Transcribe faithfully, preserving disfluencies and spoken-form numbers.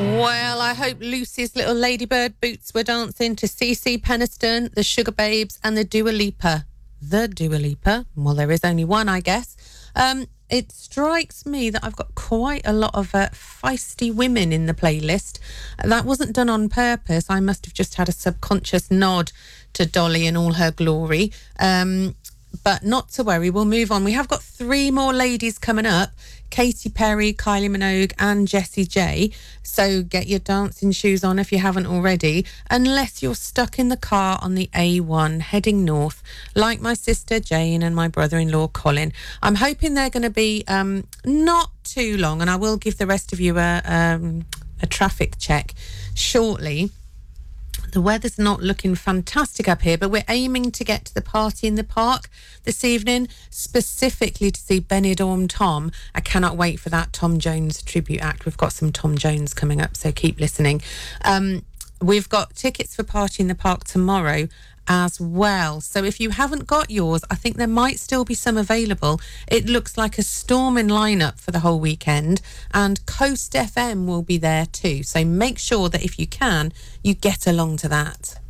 Well, I hope Lucy's little ladybird boots were dancing to Cece Peniston, the Sugar Babes, and the Dua Lipa. The Dua Lipa. Well, there is only one, I guess. Um, it strikes me that I've got quite a lot of uh, feisty women in the playlist. That wasn't done on purpose. I must have just had a subconscious nod to Dolly in all her glory. Um, but not to worry, we'll move on. We have got three more ladies coming up. Katy Perry, Kylie Minogue and Jessie J. So get your dancing shoes on if you haven't already, unless you're stuck in the car on the A one heading north, like my sister Jane and my brother-in-law Colin. I'm hoping they're going to be um, not too long, and I will give the rest of you a, um, a traffic check shortly. The weather's not looking fantastic up here, but we're aiming to get to the party in the park this evening, specifically to see Benidorm Tom. I cannot wait for that Tom Jones tribute act. We've got some Tom Jones coming up, so keep listening. Um, we've got tickets for Party in the Park tomorrow as well. So if you haven't got yours, I think there might still be some available. It looks like a storming lineup for the whole weekend, and Coast F M will be there too. So make sure that if you can, you get along to that.